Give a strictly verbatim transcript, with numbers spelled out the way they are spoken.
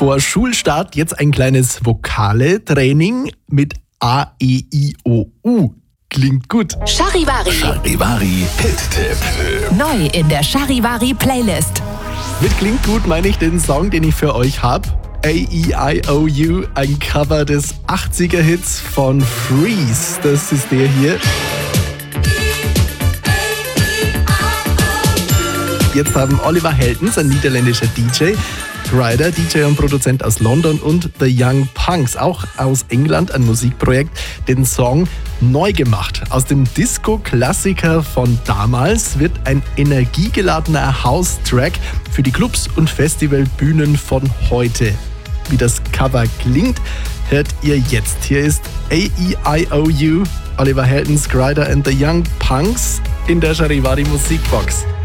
Vor Schulstart jetzt ein kleines Vokale-Training mit A, E, I, O, U. Klingt gut. Charivari. Charivari Hit-Tipp. Neu in der Charivari Playlist. Mit klingt gut meine ich den Song, den ich für euch habe. A, E, I, O, U, ein Cover des achtziger-Hits von Freeze. Das ist der hier. Jetzt haben Oliver Heldens, ein niederländischer D J, Gryder, D J und Produzent aus London, und The Young Punks, auch aus England, ein Musikprojekt, den Song neu gemacht. Aus dem Disco-Klassiker von damals wird ein energiegeladener House-Track für die Clubs und Festivalbühnen von heute. Wie das Cover klingt, hört ihr jetzt. Hier ist A, E, I, O, U, Oliver Heldens, Gryder and The Young Punks in der Charivari Musikbox.